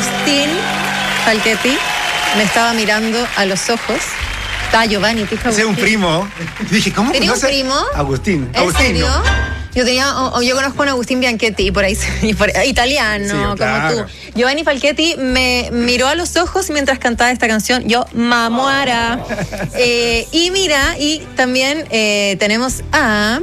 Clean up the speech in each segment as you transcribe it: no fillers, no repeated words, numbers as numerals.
Agustín Falchetti me estaba mirando a los ojos. Está Giovanni, ¿tú Ese es un primo. Dije, ¿cómo ¿Tenía un conoce? primo? Agustín. ¿En serio? Yo conozco a un Agustín Bianchetti, italiano, Sí, como claro. tú. Giovanni Falchetti me miró a los ojos mientras cantaba esta canción. Yo, mamuara. Y mira, y también tenemos a...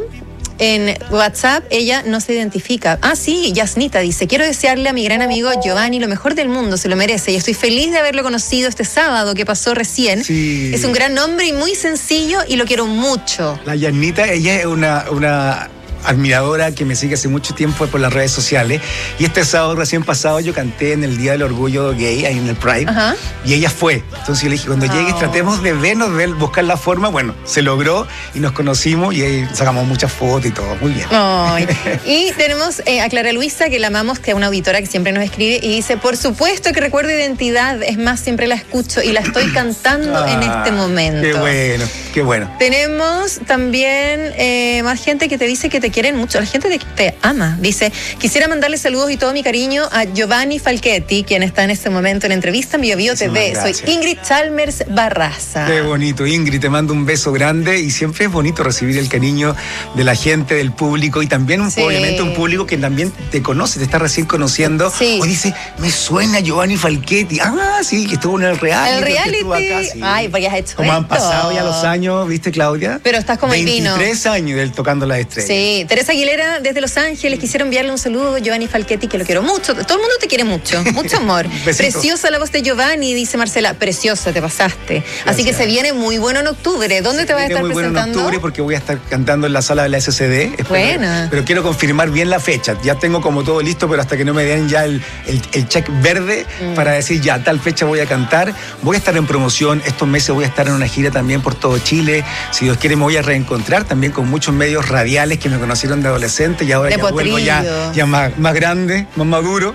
En WhatsApp, ella no se identifica. Ah, sí, Yasnita dice: quiero desearle a mi gran amigo Giovanni lo mejor del mundo, se lo merece. Y estoy feliz de haberlo conocido este sábado que pasó recién. Sí. Es un gran hombre y muy sencillo y lo quiero mucho. La Yasnita, ella es una admiradora que me sigue hace mucho tiempo por las redes sociales. Y este sábado recién pasado yo canté en el Día del Orgullo Gay, ahí en el Pride. Ajá. Y ella fue. Entonces yo le dije, cuando llegues tratemos de vernos, de buscar la forma. Bueno, se logró y nos conocimos y ahí sacamos muchas fotos y todo. Muy bien. Ay. Y tenemos a Clara Luisa, que la amamos, que es una auditora que siempre nos escribe y dice: por supuesto que recuerdo Identidad, es más, siempre la escucho y la estoy cantando en este momento. Qué bueno, qué bueno. Tenemos también más gente que te dice que te quieren mucho, la gente que te ama. Dice: quisiera mandarle saludos y todo mi cariño a Giovanni Falchetti, quien está en este momento en entrevista en Bio Bio TV. Soy Ingrid Chalmers Barraza. Qué bonito, Ingrid, te mando un beso grande y siempre es bonito recibir el cariño de la gente, del público y también obviamente un público que también te conoce, te está recién conociendo. Sí. O dice, me suena Giovanni Falchetti. Ah, sí, que estuvo en el reality. El reality. Que estuvo acá, sí. Ay, porque has hecho Como han esto. pasado ya los años, ¿viste, Claudia? Pero estás como el vino. 23 años de él tocando las estrellas. Sí, Teresa Aguilera desde Los Ángeles, quisiera enviarle un saludo a Giovanni Falchetti, que lo quiero mucho. Todo el mundo te quiere mucho, mucho amor. Besitos. Preciosa la voz de Giovanni, dice Marcela. Preciosa, te pasaste. Gracias. Así que se viene muy bueno en octubre. ¿Dónde te vas a estar muy presentando? bueno en octubre porque voy a estar cantando en la sala de la SCD. Buena. Pero quiero confirmar bien la fecha. Ya tengo como todo listo, pero hasta que no me den ya el check verde para decir ya tal fecha voy a cantar. Voy a estar en promoción. Estos meses voy a estar en una gira también por todo Chile. Si Dios quiere me voy a reencontrar también con muchos medios radiales que me conocieron de adolescente y ahora De ya vuelvo ya más grande, más maduro.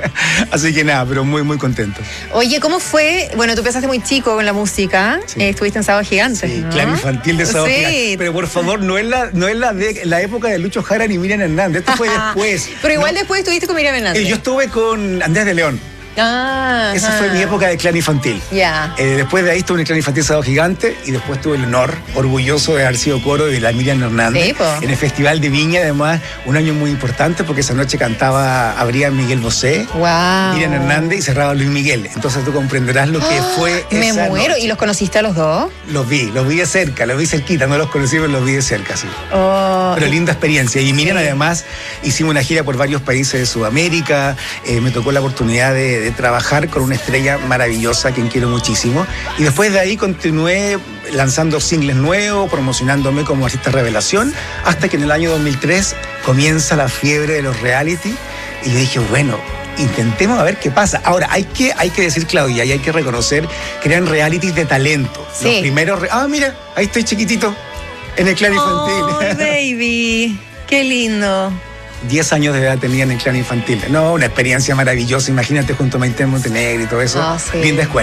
Así que nada, pero muy, muy contento. Oye, ¿cómo fue? Bueno, tú empezaste muy chico con la música. Sí. Estuviste en Sábado Gigante. Sí, ¿no? Clan Infantil de Sábado Gigante. Pero por favor, no es la época de Lucho Jara ni Miriam Hernández. Esto fue después. Pero igual después estuviste con Miriam Hernández. Yo estuve con Andrés de León. Esa fue mi época de Clan Infantil. Ya. Después de ahí estuve en el Clan Infantil Sábado Gigante y después tuve el honor, orgulloso de haber sido coro de la Miriam Hernández. Sí, po. En el Festival de Viña, además, un año muy importante porque esa noche abría Miguel Bosé, Wow. Miriam Hernández y cerraba Luis Miguel. Entonces tú comprenderás lo que fue Me esa muero. noche. ¿Y los conociste a los dos? Los vi de cerca, los vi cerquita, no los conocí, pero los vi de cerca, sí. Oh. Pero linda experiencia. Y Miriam, además, hicimos una gira por varios países de Sudamérica. Me tocó la oportunidad de trabajar con una estrella maravillosa, a quien quiero muchísimo. Y después de ahí continué lanzando singles nuevos, promocionándome como artista revelación, hasta que en el año 2003 comienza la fiebre de los reality. Y yo dije, bueno, intentemos a ver qué pasa. Ahora, hay que decir, Claudia, y hay que reconocer que eran realities de talento. Sí. Los primeros... mira, ahí estoy chiquitito, en el Clan Infantil. Oh, baby. Qué lindo. 10 años de edad tenía en el Clan Infantil. No, una experiencia maravillosa. Imagínate junto a Maite Montenegro y todo eso. Ah, sí. Linda escuela.